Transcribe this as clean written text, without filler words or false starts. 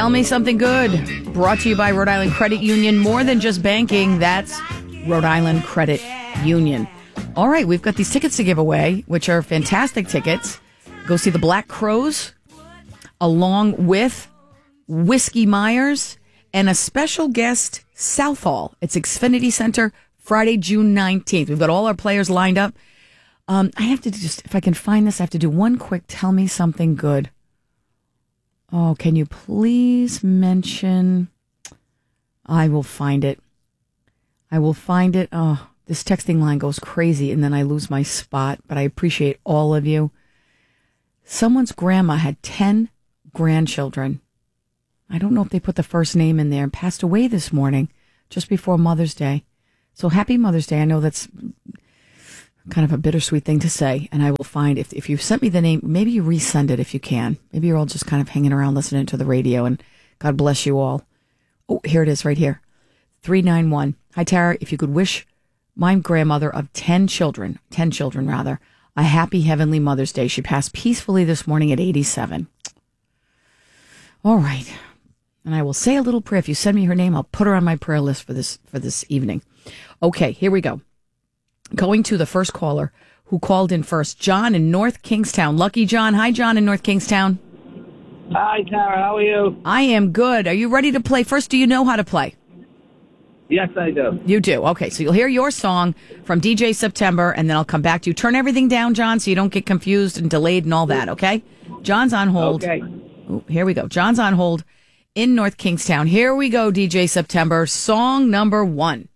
Tell me something good. Brought to you by Rhode Island Credit Union. More than just banking, that's Rhode Island Credit Union. All right, we've got these tickets to give away, which are fantastic tickets. Go see the Black Crowes, along with Whiskey Myers and a special guest, Southall. It's Xfinity Center, Friday, June 19th. We've got all our players lined up. I have to just, if I can find this, I have to do one quick tell me something good. Oh, can you please mention? I will find it. Oh, this texting line goes crazy and then I lose my spot, but I appreciate all of you. Someone's grandma had 10 grandchildren. I don't know if they put the first name in there, and passed away this morning just before Mother's Day. So happy Mother's Day. I know that's kind of a bittersweet thing to say, and I will find, if you sent me the name, maybe you resend it if you can. Maybe you're all just kind of hanging around listening to the radio, and God bless you all. Oh, here it is right here. 391. Hi, Tara. If you could wish my grandmother of 10 children, a happy heavenly Mother's Day. She passed peacefully this morning at 87. All right. And I will say a little prayer. If you send me her name, I'll put her on my prayer list for this evening. Okay, here we go. Going to the first caller who called in first, John in North Kingstown. Lucky John. Hi, John in North Kingstown. Hi, Tara. How are you? I am good. Are you ready to play? First, do you know how to play? Yes, I do. You do. Okay, so you'll hear your song from DJ September, and then I'll come back to you. Turn everything down, John, so you don't get confused and delayed and all that, okay? John's on hold. Okay. Ooh, here we go. John's on hold in North Kingstown. Here we go, DJ September. Song number 1.